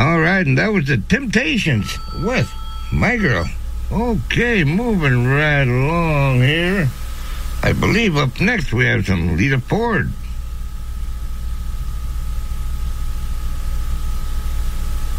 All right, and that was the Temptations with My Girl. Okay, moving right along here. I believe up next we have some Lita Ford.